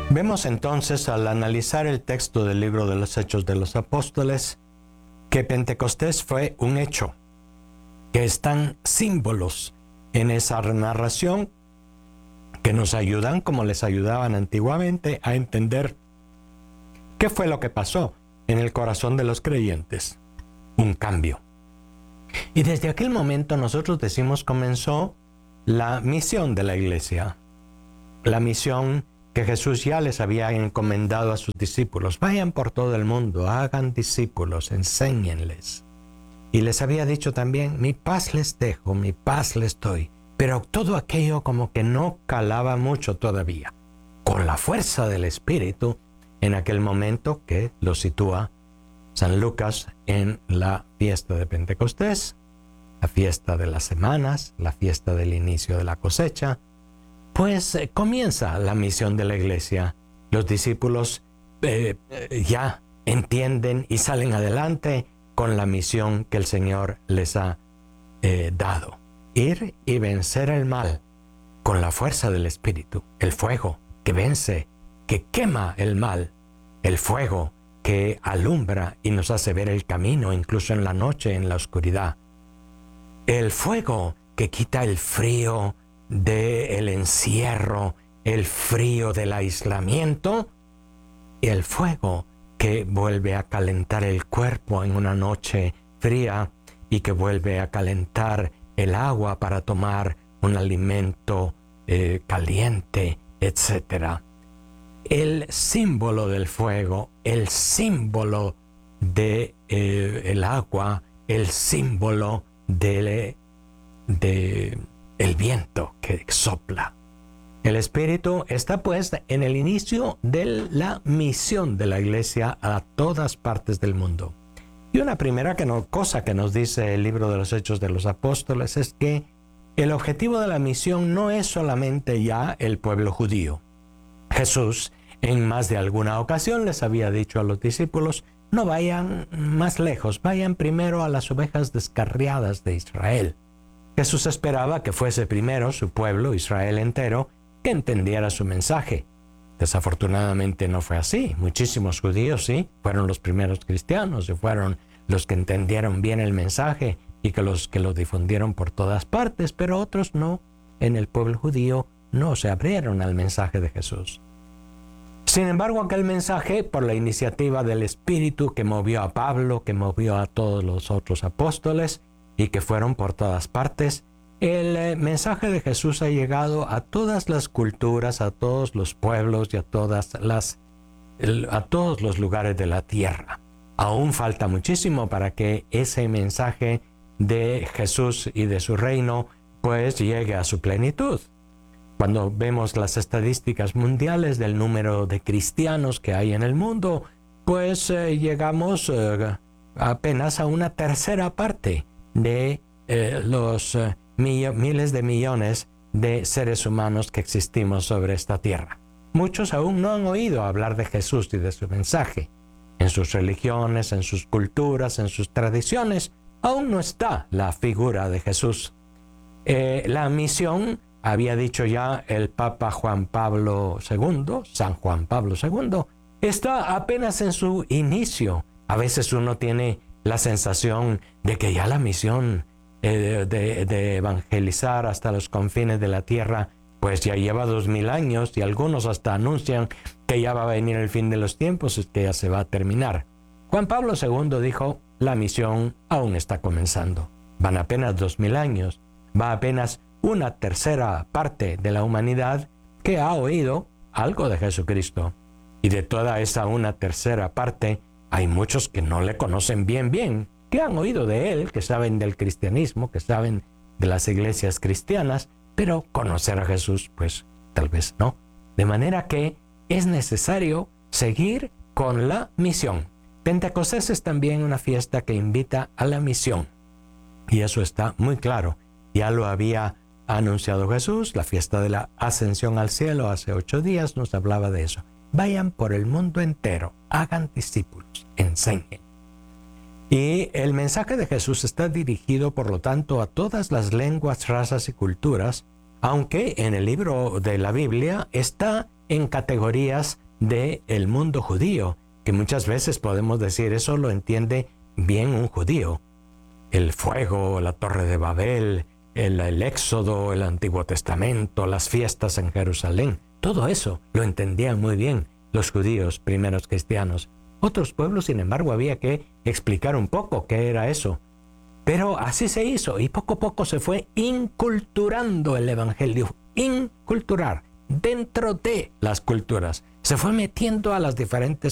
Vemos entonces, al analizar el texto del libro de los Hechos de los Apóstoles, que Pentecostés fue un hecho, que están símbolos en esa narración que nos ayudan, como les ayudaban antiguamente, a entender qué fue lo que pasó en el corazón de los creyentes. Un cambio. Y desde aquel momento nosotros decimos comenzó la misión de la iglesia, la misión que Jesús ya les había encomendado a sus discípulos. Vayan por todo el mundo, hagan discípulos, enséñenles. Y les había dicho también, mi paz les dejo, mi paz les doy. Pero todo aquello como que no calaba mucho todavía. Con la fuerza del Espíritu, en aquel momento que lo sitúa San Lucas en la fiesta de Pentecostés, la fiesta de las semanas, la fiesta del inicio de la cosecha, pues comienza la misión de la iglesia. Los discípulos ya entienden y salen adelante con la misión que el Señor les ha dado. Ir y vencer el mal con la fuerza del Espíritu. El fuego que vence, que quema el mal. El fuego que alumbra y nos hace ver el camino, incluso en la noche, en la oscuridad. El fuego que quita el frío del encierro, el frío del aislamiento, y el fuego que vuelve a calentar el cuerpo en una noche fría y que vuelve a calentar el agua para tomar un alimento caliente, etc. El símbolo del fuego, el símbolo de el agua, el símbolo de el viento que sopla. El Espíritu está pues en el inicio de la misión de la iglesia a todas partes del mundo. Y una primera cosa que nos dice el libro de los Hechos de los Apóstoles es que el objetivo de la misión no es solamente ya el pueblo judío. Jesús en más de alguna ocasión les había dicho a los discípulos, no vayan más lejos, vayan primero a las ovejas descarriadas de Israel. Jesús esperaba que fuese primero su pueblo, Israel entero, que entendiera su mensaje. Desafortunadamente no fue así. Muchísimos judíos, sí, fueron los primeros cristianos y fueron los que entendieron bien el mensaje y que los que lo difundieron por todas partes, pero otros no. En el pueblo judío no se abrieron al mensaje de Jesús. Sin embargo, aquel mensaje, por la iniciativa del Espíritu que movió a Pablo, que movió a todos los otros apóstoles y que fueron por todas partes, el mensaje de Jesús ha llegado a todas las culturas, a todos los pueblos y a todos los lugares de la tierra. Aún falta muchísimo para que ese mensaje de Jesús y de su reino pues llegue a su plenitud. Cuando vemos las estadísticas mundiales del número de cristianos que hay en el mundo, pues llegamos apenas a una tercera parte de los miles de millones de seres humanos que existimos sobre esta tierra. Muchos aún no han oído hablar de Jesús y de su mensaje. En sus religiones, en sus culturas, en sus tradiciones, aún no está la figura de Jesús. La misión, había dicho ya el Papa Juan Pablo II, San Juan Pablo II, está apenas en su inicio. A veces uno tiene la sensación de que ya la misión de evangelizar hasta los confines de la tierra, pues ya lleva 2000 años y algunos hasta anuncian que ya va a venir el fin de los tiempos, que ya se va a terminar. Juan Pablo II dijo, la misión aún está comenzando. Van apenas 2000 años, va apenas una tercera parte de la humanidad que ha oído algo de Jesucristo. Y de toda esa una tercera parte, hay muchos que no le conocen bien, que han oído de él, que saben del cristianismo, que saben de las iglesias cristianas, pero conocer a Jesús, pues tal vez no. De manera que es necesario seguir con la misión. Pentecostés es también una fiesta que invita a la misión. Y eso está muy claro. Ya lo había anunciado Jesús, la fiesta de la ascensión al cielo hace 8 días nos hablaba de eso. Vayan por el mundo entero, hagan discípulos, enseñen. Y el mensaje de Jesús está dirigido, por lo tanto, a todas las lenguas, razas y culturas, aunque en el libro de la Biblia está en categorías del mundo judío, que muchas veces podemos decir eso lo entiende bien un judío. El fuego, la Torre de Babel, el Éxodo, el Antiguo Testamento, las fiestas en Jerusalén, todo eso lo entendían muy bien los judíos primeros cristianos. Otros pueblos, sin embargo, había que explicar un poco qué era eso. Pero así se hizo y poco a poco se fue inculturando el evangelio. Inculturar dentro de las culturas. Se fue metiendo a las diferentes